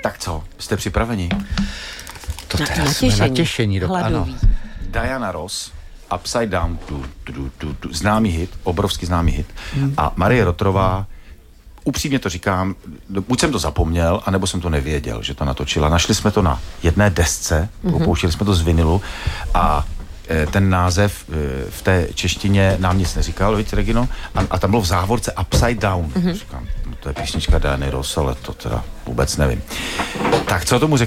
Tak co, jste připraveni? To teda jsme natěšení. Ano. Diana Ross, Upside Down, známý hit, obrovský známý hit. A Marie Rotterová, upřímně to říkám, buď jsem to zapomněl, anebo jsem to nevěděl, že to natočila. Našli jsme to na jedné desce, opouštěli jsme to z vinilu a ten název v té češtině nám nic neříkal, víte, Regino? A tam bylo v závorce Upside Down. Říkám, no to je písnička Diany Ross, ale to teda vůbec nevím. Tak co tomu řeknu?